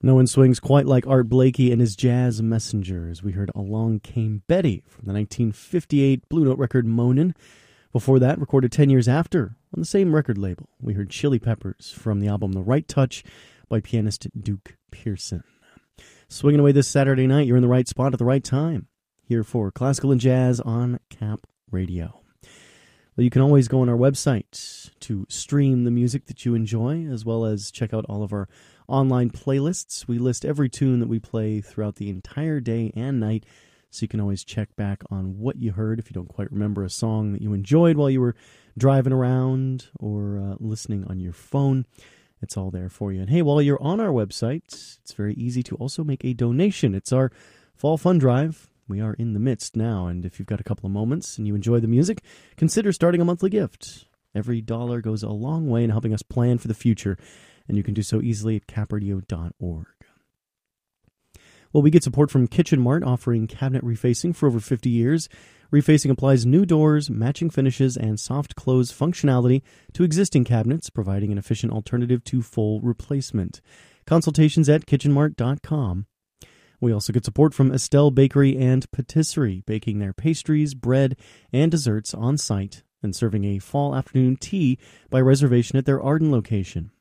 No one swings quite like Art Blakey and his Jazz Messengers. We heard Along Came Betty from the 1958 Blue Note record Moanin'. Before that, recorded 10 years after on the same record label, we heard Chili Peppers from the album The Right Touch by pianist Duke Pearson. Swinging away this Saturday night, you're in the right spot at the right time. Here for Classical and Jazz on Cap Radio. Well, you can always go on our website to stream the music that you enjoy, as well as check out all of our online playlists. We list every tune that we play throughout the entire day and night, so you can always check back on what you heard if you don't quite remember a song that you enjoyed while you were driving around or listening on your phone. It's all there for you. And hey, while you're on our website, it's very easy to also make a donation. It's our Fall Fund Drive. We are in the midst now, and if you've got a couple of moments and you enjoy the music, consider starting a monthly gift. Every dollar goes a long way in helping us plan for the future, and you can do so easily at capradio.org. Well, we get support from Kitchen Mart, offering cabinet refacing for over 50 years. Refacing applies new doors, matching finishes, and soft close functionality to existing cabinets, providing an efficient alternative to full replacement. Consultations at kitchenmart.com. We also get support from Estelle Bakery and Patisserie, baking their pastries, bread, and desserts on site and serving a fall afternoon tea by reservation at their Arden location.